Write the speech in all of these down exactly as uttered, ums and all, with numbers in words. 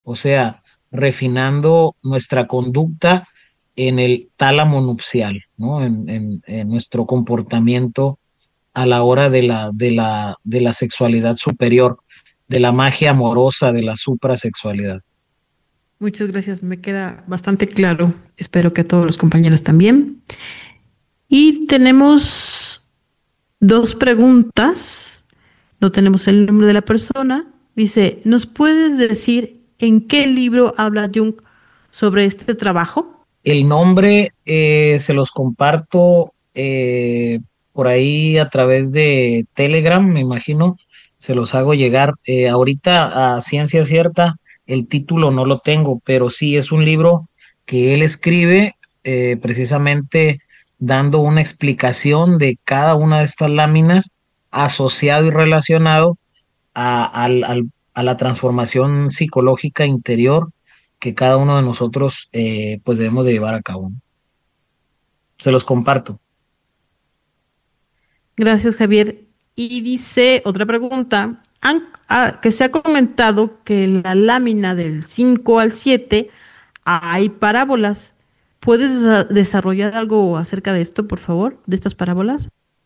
o sea, refinando nuestra conducta en el tálamo nupcial, ¿no? En, en, en nuestro comportamiento a la hora de la, de la, de la sexualidad superior, de la magia amorosa, de la suprasexualidad. Muchas gracias, me queda bastante claro. Espero que a todos los compañeros también. Y tenemos dos preguntas. No tenemos el nombre de la persona. Dice, ¿nos puedes decir en qué libro habla Jung sobre este trabajo? El nombre eh, se los comparto eh, por ahí a través de Telegram, me imagino, se los hago llegar. Eh, ahorita a ciencia cierta, el título no lo tengo, pero sí es un libro que él escribe eh, precisamente dando una explicación de cada una de estas láminas asociado y relacionado a, al- al- a la transformación psicológica interior que cada uno de nosotros eh, pues debemos de llevar a cabo. Se los comparto. Gracias, Javier. Y dice otra pregunta, han- ah, que se ha comentado que en la lámina del cinco al siete hay parábolas. ¿Puedes desa- desarrollar algo acerca de esto, por favor, de estas parábolas?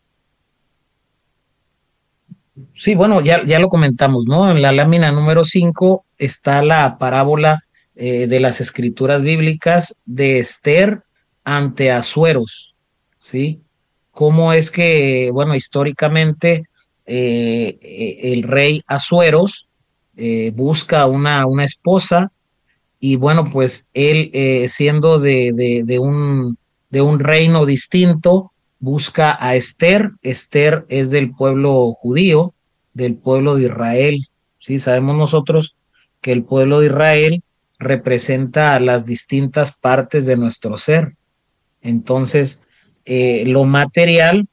Sí, bueno, ya, ya lo comentamos, ¿no? En la lámina número cinco está la parábola eh, de las escrituras bíblicas de Esther ante Asueros, ¿sí? Cómo es que, bueno, históricamente eh, eh, el rey Asueros eh, busca una, una esposa y bueno, pues él eh, siendo de, de, de un, de un reino distinto, busca a Esther. Esther es del pueblo judío, del pueblo de Israel. Sí, sabemos nosotros que el pueblo de Israel representa a las distintas partes de nuestro ser. Entonces, eh, lo material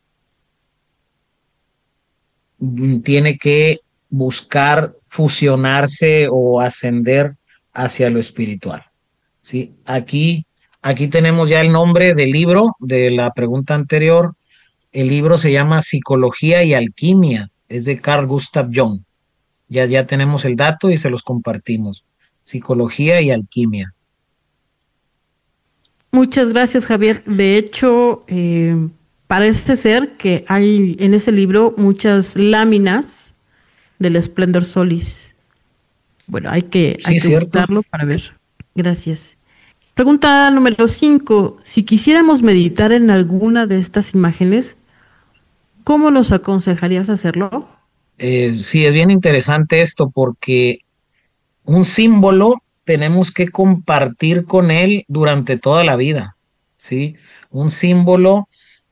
mm, tiene que buscar fusionarse o ascender hacia lo espiritual. Sí, aquí, aquí tenemos ya el nombre del libro de la pregunta anterior. El libro se llama Psicología y Alquimia, es de Carl Gustav Jung. Ya, ya tenemos el dato y se los compartimos. Psicología y Alquimia. Muchas gracias, Javier. De hecho, eh, parece ser que hay en ese libro muchas láminas del Esplendor Solis. Bueno, hay que, hay Sí, que cierto. buscarlo para ver. Gracias. Pregunta número cinco. Si quisiéramos meditar en alguna de estas imágenes, ¿cómo nos aconsejarías hacerlo? Eh, sí, es bien interesante esto porque un símbolo tenemos que compartir con él durante toda la vida, ¿sí? Un símbolo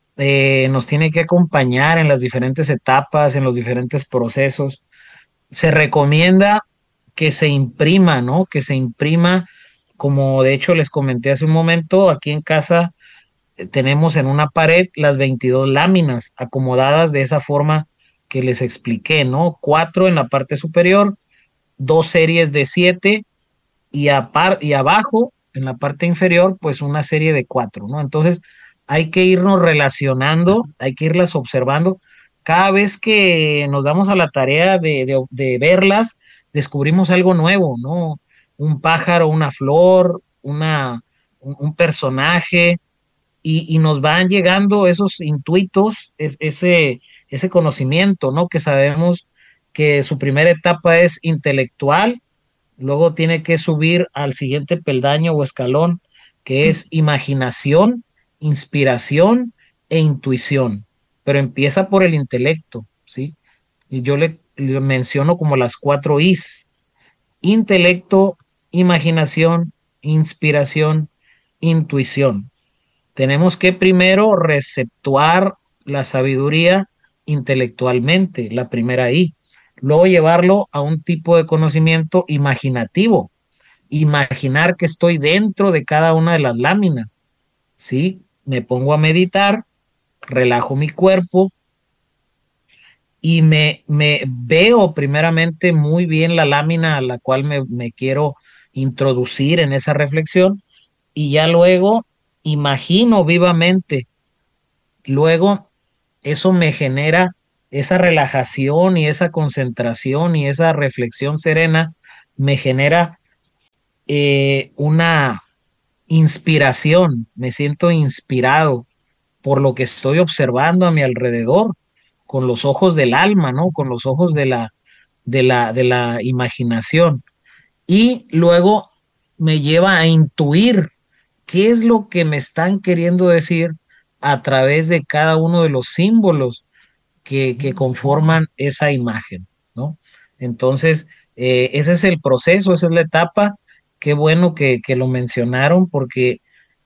eh, nos tiene que acompañar en las diferentes etapas, en los diferentes procesos. Se recomienda que se imprima, ¿no? Que se imprima, como de hecho les comenté hace un momento, aquí en casa eh, tenemos en una pared las veintidós láminas acomodadas de esa forma que les expliqué, ¿no? Cuatro en la parte superior, dos series de siete y, apar y abajo, en la parte inferior, pues una serie de cuatro, ¿no? Entonces, hay que irnos relacionando, hay que irlas observando. Cada vez que nos damos a la tarea de, de, de verlas, descubrimos algo nuevo, ¿no? Un pájaro, una flor, una, un, un personaje, y, y, nos van llegando esos intuitos, es, ese, ese conocimiento, ¿no? Que sabemos que su primera etapa es intelectual, luego tiene que subir al siguiente peldaño o escalón, que es imaginación, inspiración e intuición, pero empieza por el intelecto, ¿sí? Y yo le, le menciono como las cuatro Is: intelecto, imaginación, inspiración, intuición. Tenemos que primero receptuar la sabiduría intelectualmente, la primera I, luego llevarlo a un tipo de conocimiento imaginativo, imaginar que estoy dentro de cada una de las láminas, ¿sí? Me pongo a meditar, relajo mi cuerpo y me, me veo primeramente muy bien la lámina a la cual me, me quiero introducir en esa reflexión y ya luego imagino vivamente. Luego, eso me genera esa relajación y esa concentración y esa reflexión serena, me genera eh, una inspiración, me siento inspirado por lo que estoy observando a mi alrededor, con los ojos del alma, ¿no? Con los ojos de la, de la, de la imaginación. Y luego me lleva a intuir qué es lo que me están queriendo decir a través de cada uno de los símbolos que, que conforman esa imagen, ¿no? Entonces, eh, ese es el proceso, esa es la etapa. Qué bueno que, que lo mencionaron porque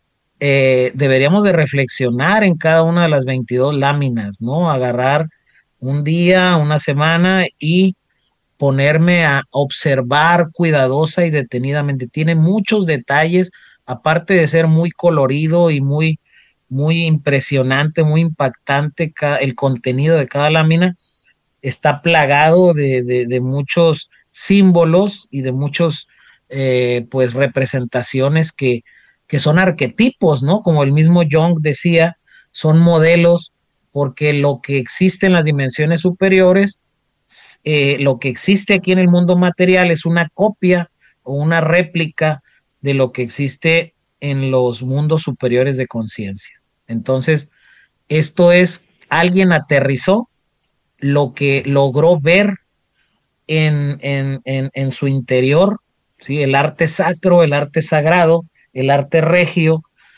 eh, deberíamos de reflexionar en cada una de las veintidós láminas, ¿no? Agarrar un día, una semana y ponerme a observar cuidadosa y detenidamente. Tiene muchos detalles, aparte de ser muy colorido y muy, muy impresionante, muy impactante el contenido de cada lámina, está plagado de, de, de muchos símbolos y de muchos, eh, pues, representaciones que, que son arquetipos, ¿no? Como el mismo Jung decía, son modelos porque lo que existe en las dimensiones superiores, eh, lo que existe aquí en el mundo material es una copia o una réplica de lo que existe en los mundos superiores de conciencia. Entonces, esto es, alguien aterrizó lo que logró ver en, en, en, en su interior, ¿sí? El arte sacro, el arte sagrado, el arte regio,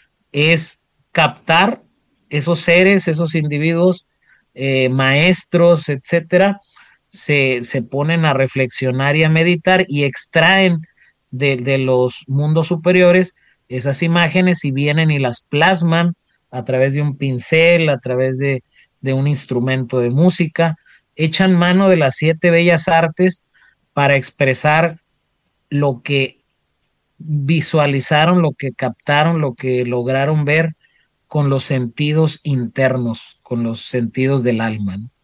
es captar esos seres, esos individuos, eh, maestros, etcétera, se, se ponen a reflexionar y a meditar y extraen de, de los mundos superiores esas imágenes y vienen y las plasman a través de un pincel, a través de, de un instrumento de música, echan mano de las siete bellas artes para expresar lo que visualizaron, lo que captaron, lo que lograron ver con los sentidos internos, con los sentidos del alma, ¿no?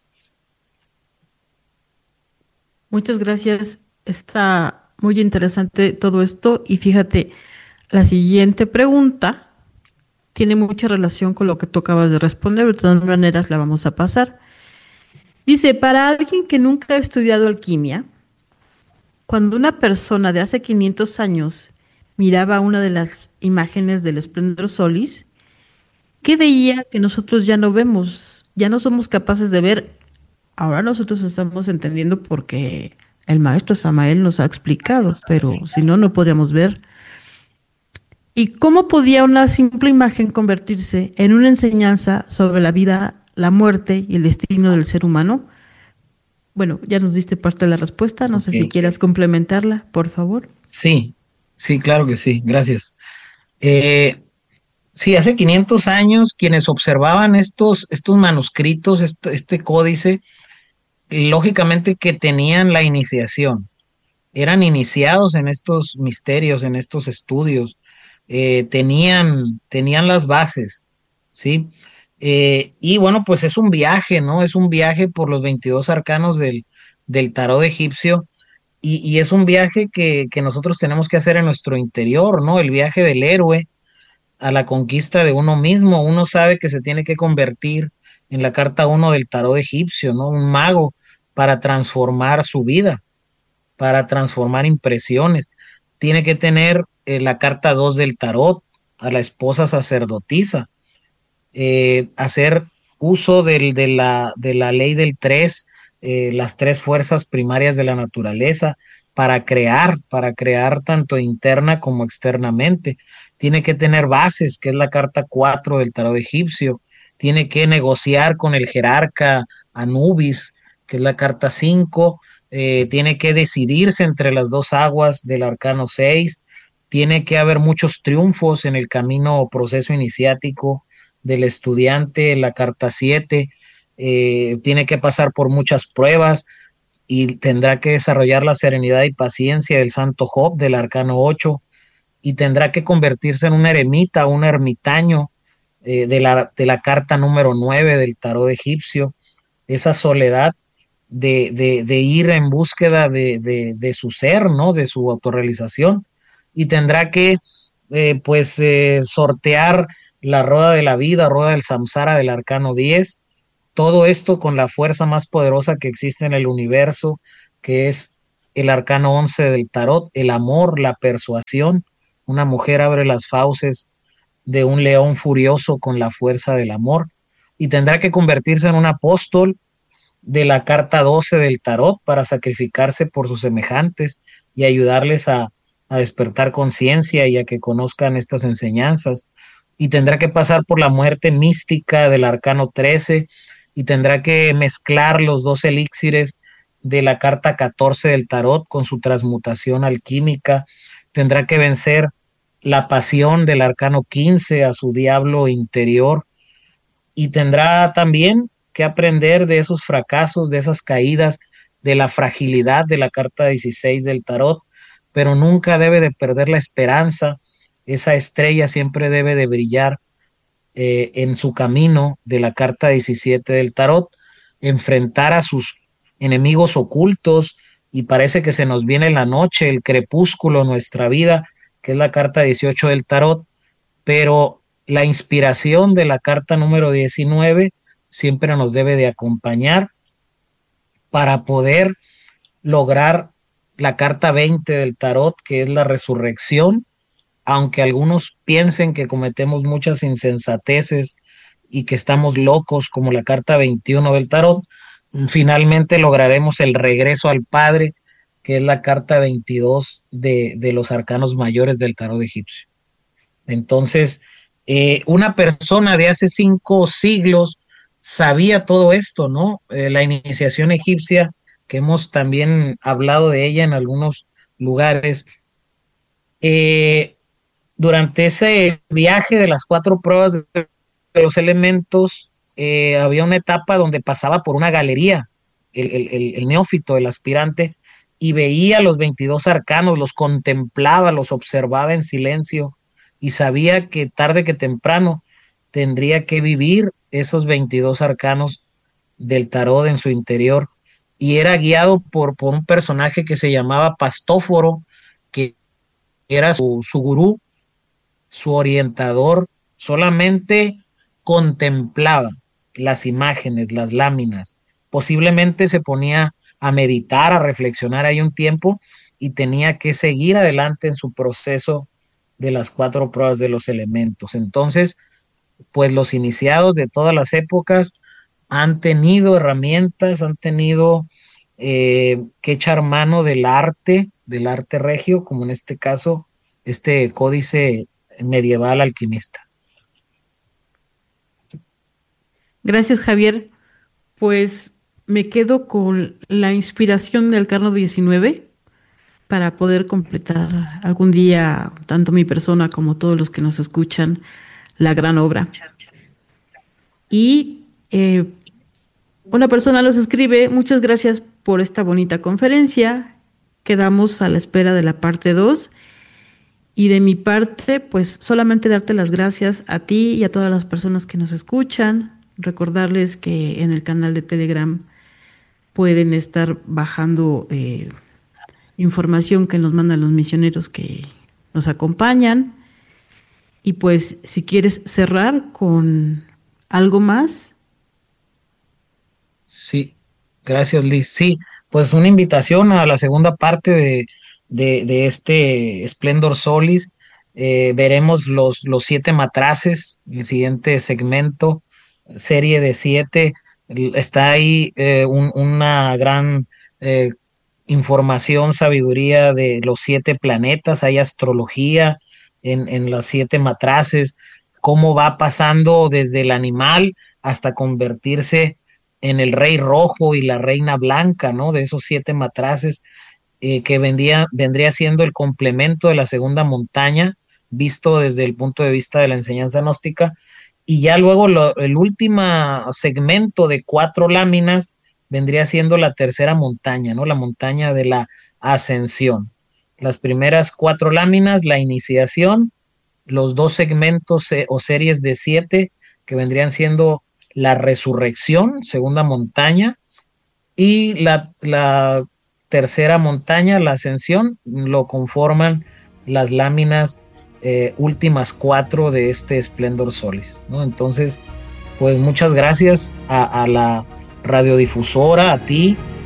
Muchas gracias. Está muy interesante todo esto. Y fíjate, la siguiente pregunta tiene mucha relación con lo que tú acabas de responder. De todas maneras, la vamos a pasar. Dice, para alguien que nunca ha estudiado alquimia, cuando una persona de hace quinientos años miraba una de las imágenes del Splendor Solis, ¿qué veía que nosotros ya no vemos? Ya no somos capaces de ver. Ahora nosotros estamos entendiendo porque el maestro Samael nos ha explicado, pero si no, no podríamos ver. ¿Y cómo podía una simple imagen convertirse en una enseñanza sobre la vida, la muerte y el destino del ser humano? Bueno, ya nos diste parte de la respuesta, no sé si Okay. quieras complementarla, por favor. Sí, sí, claro que sí, gracias. Eh, sí, hace quinientos años quienes observaban estos, estos manuscritos, este, este códice, lógicamente que tenían la iniciación, eran iniciados en estos misterios, en estos estudios, eh, tenían, tenían las bases, ¿sí? Eh, y bueno, pues es un viaje, ¿no? Es un viaje por los veintidós arcanos del, del tarot egipcio y, y es un viaje que, que nosotros tenemos que hacer en nuestro interior, ¿no? El viaje del héroe a la conquista de uno mismo. Uno sabe que se tiene que convertir en la carta uno del tarot egipcio, ¿no? Un mago para transformar su vida, para transformar impresiones. Tiene que tener eh, la carta dos del tarot, a la esposa sacerdotisa, eh, hacer uso del, de, la, de la ley del tres, eh, las tres fuerzas primarias de la naturaleza, para crear, para crear tanto interna como externamente. Tiene que tener bases, que es la carta cuatro del tarot egipcio. Tiene que negociar con el jerarca Anubis, que es la carta cinco. Eh, tiene que decidirse entre las dos aguas del arcano seis. Tiene que haber muchos triunfos en el camino o proceso iniciático del estudiante, la carta siete. Eh, tiene que pasar por muchas pruebas y tendrá que desarrollar la serenidad y paciencia del santo Job del arcano ocho y tendrá que convertirse en un eremita, un ermitaño eh, de, la, de la carta número nueve del tarot egipcio, esa soledad de, de, de ir en búsqueda de, de, de, su ser, ¿no? De su autorrealización, y tendrá que eh, pues eh, sortear la rueda de la vida, rueda del samsara del arcano diez, todo esto con la fuerza más poderosa que existe en el universo, que es el arcano once del tarot, el amor, la persuasión. Una mujer abre las fauces de un león furioso con la fuerza del amor y tendrá que convertirse en un apóstol de la carta doce del tarot para sacrificarse por sus semejantes y ayudarles a, a despertar conciencia y a que conozcan estas enseñanzas. Y tendrá que pasar por la muerte mística del arcano trece y tendrá que mezclar los dos elixires de la carta catorce del tarot con su transmutación alquímica. Tendrá que vencer la pasión del arcano quince a su diablo interior y tendrá también que aprender de esos fracasos, de esas caídas, de la fragilidad de la carta dieciséis del tarot, pero nunca debe de perder la esperanza. Esa estrella siempre debe de brillar eh, en su camino de la carta diecisiete del tarot, enfrentar a sus enemigos ocultos, y parece que se nos viene la noche, el crepúsculo, nuestra vida, que es la carta dieciocho del tarot, pero la inspiración de la carta número diecinueve siempre nos debe de acompañar para poder lograr la carta veinte del tarot, que es la resurrección, aunque algunos piensen que cometemos muchas insensateces y que estamos locos como la carta veintiuno del tarot, finalmente lograremos el regreso al Padre, que es la carta veintidós de, de los arcanos mayores del tarot egipcio. Entonces, eh, una persona de hace cinco siglos sabía todo esto, ¿no? Eh, la iniciación egipcia, que hemos también hablado de ella en algunos lugares, eh, durante ese viaje de las cuatro pruebas de los elementos, eh, había una etapa donde pasaba por una galería, el, el, el neófito, el aspirante, y veía los veintidós arcanos, los contemplaba, los observaba en silencio, y sabía que tarde que temprano tendría que vivir esos veintidós arcanos del tarot en su interior, y era guiado por, por un personaje que se llamaba Pastóforo, que era su, su gurú, su orientador. Solamente contemplaba las imágenes, las láminas, posiblemente se ponía a meditar, a reflexionar ahí un tiempo y tenía que seguir adelante en su proceso de las cuatro pruebas de los elementos. Entonces, pues los iniciados de todas las épocas han tenido herramientas, han tenido eh, que echar mano del arte, del arte regio, como en este caso, este códice medieval alquimista. Gracias, Javier. Pues me quedo con la inspiración del arcano diecinueve para poder completar algún día, tanto mi persona como todos los que nos escuchan, la gran obra. Y eh, una persona nos escribe: muchas gracias por esta bonita conferencia. Quedamos a la espera de la parte dos. Y de mi parte, pues solamente darte las gracias a ti y a todas las personas que nos escuchan. Recordarles que en el canal de Telegram pueden estar bajando eh, información que nos mandan los misioneros que nos acompañan. Y pues si quieres cerrar con algo más. Sí, gracias, Liz. Sí, pues una invitación a la segunda parte de, de, de este Splendor Solis. Eh, veremos los, los siete matraces, el siguiente segmento, serie de siete. Está ahí eh, un, una gran eh, información, sabiduría de los siete planetas, hay astrología en, en los siete matraces, cómo va pasando desde el animal hasta convertirse en el rey rojo y la reina blanca, ¿no? De esos siete matraces, eh, que vendría, vendría siendo el complemento de la segunda montaña, visto desde el punto de vista de la enseñanza gnóstica. Y ya luego lo, el último segmento de cuatro láminas vendría siendo la tercera montaña, ¿no? La montaña de la ascensión. Las primeras cuatro láminas, la iniciación, los dos segmentos eh, o series de siete que vendrían siendo la resurrección, segunda montaña, y la, la tercera montaña, la ascensión, lo conforman las láminas eh, últimas cuatro de este Splendor Solis, ¿no? Entonces, pues muchas gracias a, a la radiodifusora, a ti,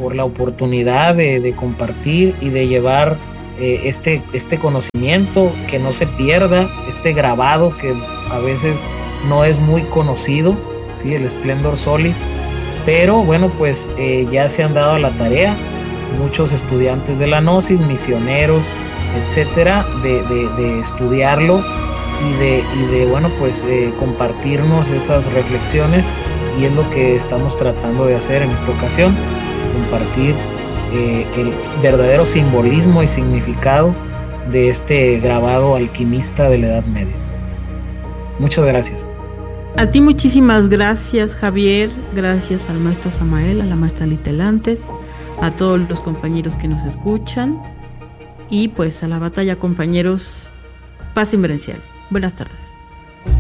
por la oportunidad de, de compartir y de llevar eh, este, este conocimiento, que no se pierda, este grabado que a veces no es muy conocido, ¿sí? El Splendor Solis, pero bueno, pues eh, ya se han dado a la tarea muchos estudiantes de la Gnosis, misioneros, etcétera, de, de, de estudiarlo y de, y de bueno, pues eh, compartirnos esas reflexiones, y es lo que estamos tratando de hacer en esta ocasión, compartir eh, el verdadero simbolismo y significado de este grabado alquimista de la Edad Media. Muchas gracias. A ti muchísimas gracias, Javier, gracias al maestro Samael, a la maestra Litelantes, a todos los compañeros que nos escuchan, y pues a la batalla, compañeros, paz inverencial. Buenas tardes.